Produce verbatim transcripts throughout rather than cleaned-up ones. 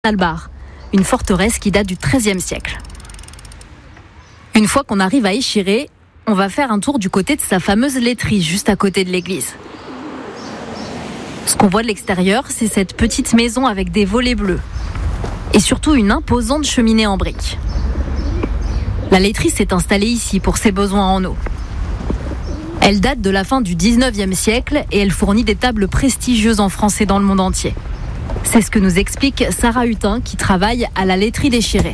Albar, une forteresse qui date du treizième siècle. Une fois qu'on arrive à Échiré, on va faire un tour du côté de sa fameuse laiterie, juste à côté de l'église. Ce qu'on voit de l'extérieur, c'est cette petite maison avec des volets bleus. Et surtout une imposante cheminée en briques. La laiterie s'est installée ici pour ses besoins en eau. Elle date de la fin du dix-neuvième siècle et elle fournit des tables prestigieuses en France et dans le monde entier. C'est ce que nous explique Sarah Hutin qui travaille à la laiterie d'Échiré.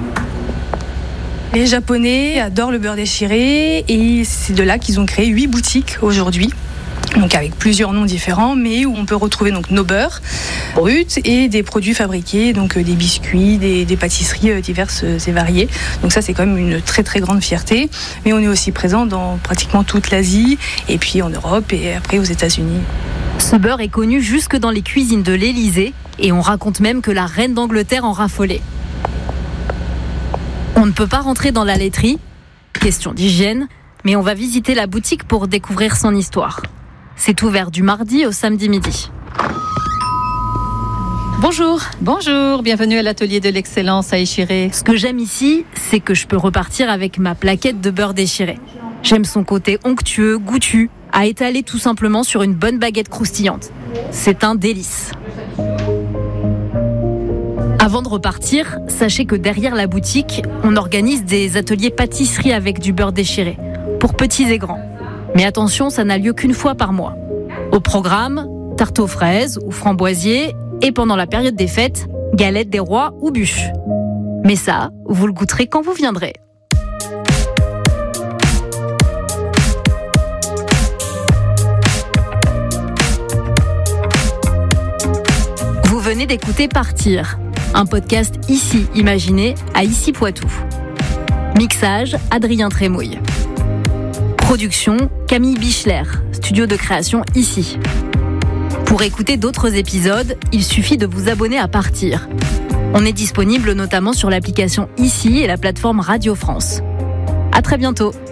Les Japonais adorent le beurre d'Échiré et c'est de là qu'ils ont créé huit boutiques aujourd'hui. Donc avec plusieurs noms différents, mais où on peut retrouver donc nos beurres bruts et des produits fabriqués, donc des biscuits, des, des pâtisseries diverses et variées. Donc ça c'est quand même une très très grande fierté. Mais on est aussi présent dans pratiquement toute l'Asie et puis en Europe et après aux États-Unis. Ce beurre est connu jusque dans les cuisines de l'Élysée et on raconte même que la reine d'Angleterre en raffolait. On ne peut pas rentrer dans la laiterie, question d'hygiène, mais on va visiter la boutique pour découvrir son histoire. C'est ouvert du mardi au samedi midi. Bonjour. Bonjour, bienvenue à l'atelier de l'excellence à Échiré. Ce que j'aime ici, c'est que je peux repartir avec ma plaquette de beurre d'Échiré. J'aime son côté onctueux, goûtu, à étaler tout simplement sur une bonne baguette croustillante. C'est un délice. Avant de repartir, sachez que derrière la boutique, on organise des ateliers pâtisserie avec du beurre d'Échiré, pour petits et grands. Mais attention, ça n'a lieu qu'une fois par mois. Au programme, tarte aux fraises ou framboisiers, et pendant la période des fêtes, galettes des rois ou bûches. Mais ça, vous le goûterez quand vous viendrez. Vous venez d'écouter Partir, un podcast ici imaginé à Issy Poitou. Mixage, Adrien Trémouille. Production, Camille Bichler, studio de création ici. Pour écouter d'autres épisodes, il suffit de vous abonner à Partir. On est disponible notamment sur l'application Ici et la plateforme Radio France. À très bientôt.